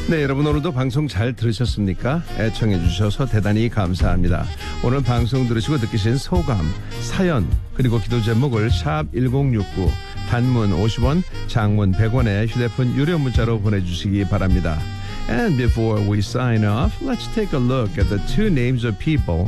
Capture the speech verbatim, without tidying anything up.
네, 여러분 오늘도 방송 잘 들으셨습니까? 애청해 주셔서 대단히 감사합니다. 오늘 방송 들으시고 느끼신 소감, 사연, 그리고 기도 제목을 샵 일공육구, 단문 오십 원, 장문 백 원에 휴대폰 유료 문자로 보내주시기 바랍니다. And before we sign off, let's take a look at the two names of people